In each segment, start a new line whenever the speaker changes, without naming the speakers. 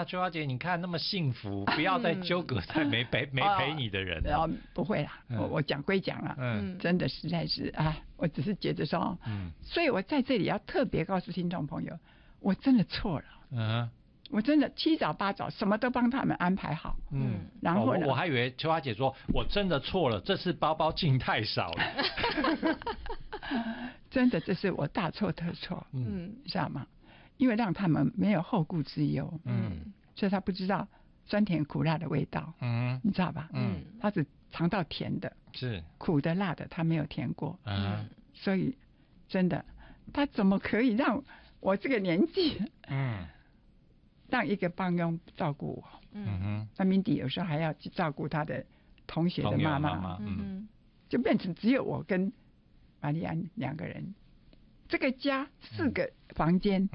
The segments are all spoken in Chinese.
呀，秋华姐，你看那么幸福，不要再纠葛在没陪你的人了。
不会啦，我讲归讲啦，真的实在是啊，我只是觉得说，所以我在这里要特别告诉听众朋友，我真的错了，我真的七早八早什么都帮他们安排好，然后呢，
我还以为秋华姐说我真的错了，这次包包进太少了，
真的这是我大错特错，知道吗？因为让他们没有后顾之忧，所以他不知道酸甜苦辣的味道，你知道吧？他只尝到甜的，
是
苦的辣的，他没有甜过，所以真的，他怎么可以让我这个年纪，让一个帮佣照顾我，那Mindy有时候还要去照顾他的同学的妈妈，就变成只有我跟玛丽安2个人。这个家4个房间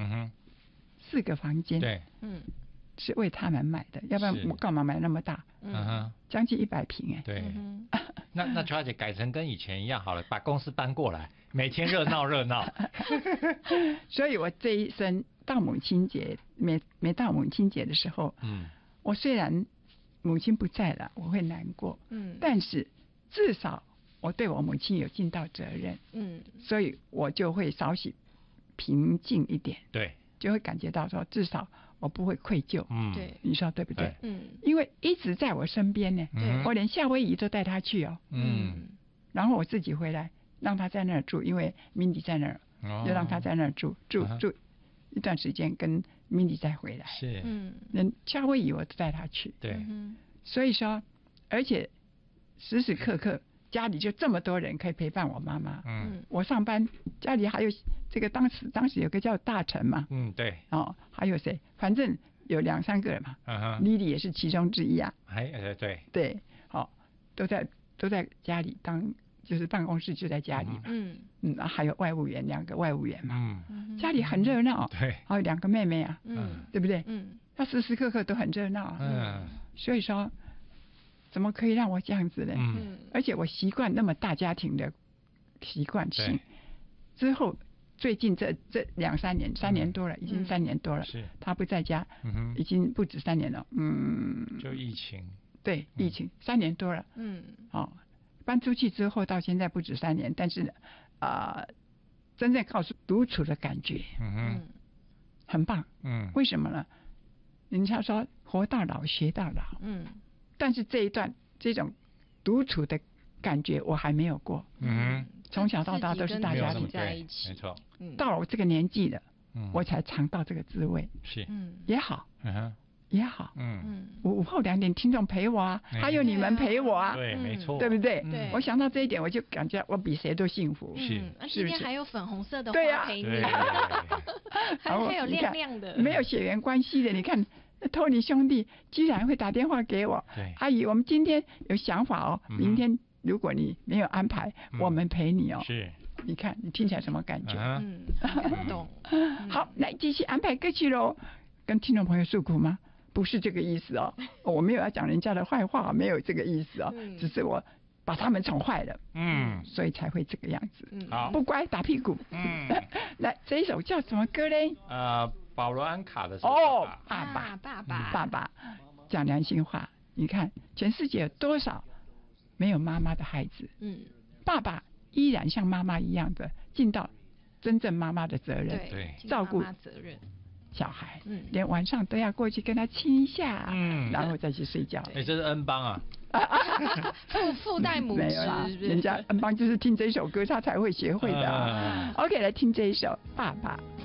，4个房间，
对，
是为他们买的，要不然我干嘛买那么大？将近100平哎。
对，那秋华姐改成跟以前一样好了，把公司搬过来，每天热闹热闹。
所以我这一生到母亲节，每到母亲节的时候，我虽然母亲不在了，我会难过，但是至少我对我母亲有尽到责任，所以我就会稍许平静一点，
对，
就会感觉到说至少我不会愧疚，
对，
你说对不对？因为一直在我身边呢，我连夏威夷都带他去哦，然后我自己回来让他在那儿住，因为 Mindy 在那儿，就让他在那儿住一段时间，跟 Mindy 再回来，
是，
连夏威夷我都带他去，
对，
所以说，而且时时刻刻家里就这么多人可以陪伴我妈妈，我上班家里还有这个当时有个叫大臣嘛，
对，
还有谁？反正有2、3个人嘛，Lily 也是其中之一啊，对，都在家里当，就是办公室就在家里嘛，还有外务员2个外务员嘛，家里很热闹，
对，
还有2个妹妹啊，对不对？他时时刻刻都很热闹，所以说。怎么可以让我这样子呢？而且我习惯那么大家庭的习惯性，之后最近这2、3年，3年多了，已经3年多了，他不在家，已经不止3年了，
就疫情，
对，疫情3年多了，搬出去之后到现在不止3年，但是真正告诉独处的感觉，很棒，为什么呢？人家说活到老学到老，但是这种独处的感觉我还没有过，从小到大都是大家庭
在一起，
没错，
到了我这个年纪了，我才尝到这个滋味，
是，
也好，也好，午后2点听众陪我啊，还有你们陪我啊，
对，没错，
对不对？
对，
我想到这一点，我就感觉我比谁都幸福，
是，
今天还有粉红色的
花
陪你，还有亮亮的，
没有血缘关系的，你看。托尼兄弟居然会打电话给我，阿姨，我们今天有想法哦，明天如果你没有安排，我们陪你哦。
是，
你看你听起来什么感觉？
感动。
好，来继续安排歌曲喽。跟听众朋友诉苦吗？不是这个意思哦，我没有要讲人家的坏话，没有这个意思哦，只是我把他们宠坏了，所以才会这个样子。
好，
不乖打屁股。来，这一首叫什么歌嘞？
保罗安卡的
爸爸讲良心话，你看全世界有多少没有妈妈的孩子，爸爸依然像妈妈一样的尽到真正妈妈的责任，
对，
照顾小孩，连晚上都要过去跟他亲一下，然后再去睡觉。
这是恩邦啊，
附带母职，
人家恩邦就是听这首歌他才会学会的。OK， 来听这一首《爸爸》。